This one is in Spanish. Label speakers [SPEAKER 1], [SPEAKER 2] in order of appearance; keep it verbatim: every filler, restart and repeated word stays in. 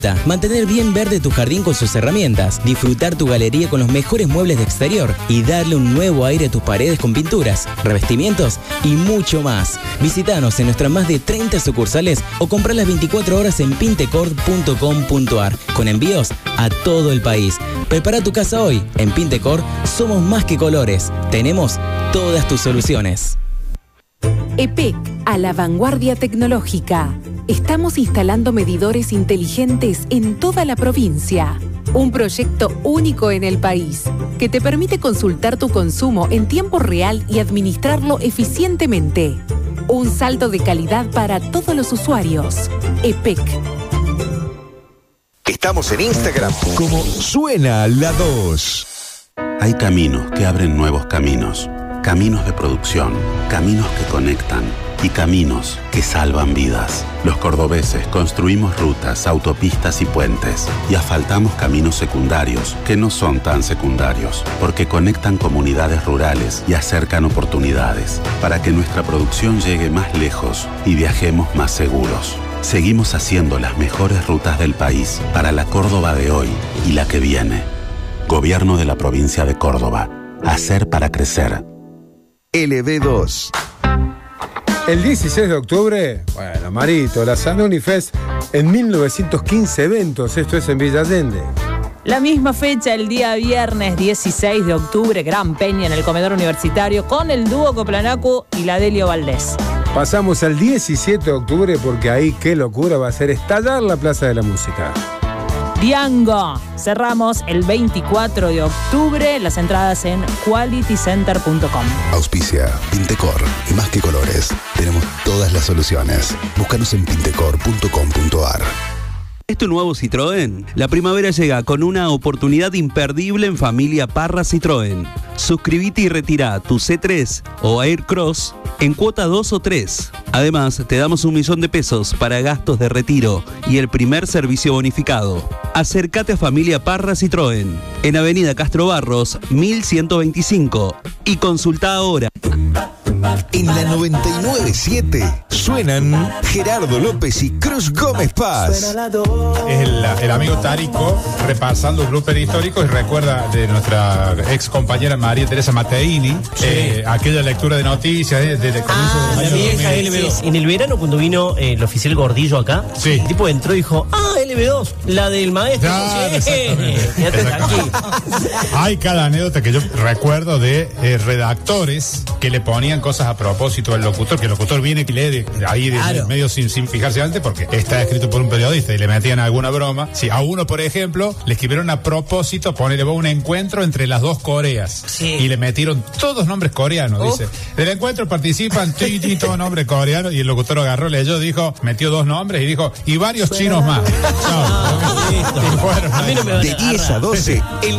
[SPEAKER 1] Mantener bien verde tu jardín con sus herramientas, disfrutar tu galería con los mejores muebles de exterior y darle un nuevo aire a tus paredes con pinturas, revestimientos y mucho más. Visítanos en nuestras más de treinta sucursales o comprar las veinticuatro horas en pintecor punto com punto ar con envíos a todo el país. Prepara tu casa hoy. En Pintecor somos más que colores. Tenemos todas tus soluciones.
[SPEAKER 2] E P E C, a la vanguardia tecnológica. Estamos instalando medidores inteligentes en toda la provincia. Un proyecto único en el país que te permite consultar tu consumo en tiempo real y administrarlo eficientemente. Un salto de calidad para todos los usuarios. E P E C.
[SPEAKER 3] Estamos en Instagram como Suena la dos.
[SPEAKER 4] Hay caminos que abren nuevos caminos. Caminos de producción, caminos que conectan y caminos que salvan vidas. Los cordobeses construimos rutas, autopistas y puentes y asfaltamos caminos secundarios que no son tan secundarios porque conectan comunidades rurales y acercan oportunidades para que nuestra producción llegue más lejos y viajemos más seguros. Seguimos haciendo las mejores rutas del país para la Córdoba de hoy y la que viene. Gobierno de la provincia de Córdoba. Hacer para crecer.
[SPEAKER 3] L B dos.
[SPEAKER 5] El dieciséis de octubre, bueno, Marito, la Zanoni Fest en mil novecientos quince eventos, esto es en Villa Allende.
[SPEAKER 6] La misma fecha, el día viernes dieciséis de octubre, gran peña en el comedor universitario con el dúo Coplanacu y la Delio Valdés.
[SPEAKER 5] Pasamos al diecisiete de octubre porque ahí qué locura va a ser estallar la Plaza de la Música.
[SPEAKER 6] Diango. Cerramos el veinticuatro de octubre, las entradas en quality center punto com.
[SPEAKER 3] Auspicia Pintecor y más que colores. Tenemos todas las soluciones. Búscanos en pintecor punto com punto ar.
[SPEAKER 7] ¿Es tu nuevo Citroën? La primavera llega con una oportunidad imperdible en familia Parra Citroën. Suscríbete y retira tu C tres o Aircross en cuota dos o tres. Además, te damos un millón de pesos para gastos de retiro y el primer servicio bonificado. Acércate a familia Parra Citroën en Avenida Castro Barros, mil ciento veinticinco y consulta ahora.
[SPEAKER 3] En la noventa y nueve punto siete suenan Gerardo López y Cruz Gómez Paz.
[SPEAKER 8] Es el, el amigo Tarico repasando un blooper histórico y recuerda de nuestra ex compañera María Teresa Mateini, sí. eh, aquella lectura de noticias desde el comienzo
[SPEAKER 9] ah,
[SPEAKER 8] del
[SPEAKER 9] año la vieja L B dos. En el verano cuando vino eh, el oficial Gordillo acá, sí. El tipo entró y dijo, ah, L B dos, la del maestro.
[SPEAKER 8] Claro,
[SPEAKER 9] sí. Exactamente.
[SPEAKER 8] Hay cada anécdota que yo recuerdo de eh, redactores que le ponían cosas a propósito al locutor, que el locutor viene y lee de, de ahí de, claro. de medio sin, sin fijarse antes porque está escrito por un periodista y le metían alguna broma. Sí, a uno, por ejemplo, le escribieron a propósito, ponele un encuentro entre las dos Coreas. Sí. Y le metieron todos nombres coreanos, oh. dice. Del encuentro participan ti, ti, todo nombre coreano y el locutor agarró, leyó, dijo, metió dos nombres y dijo, y varios Suena chinos más. No,
[SPEAKER 3] no, no, no, no. De diez a doce, en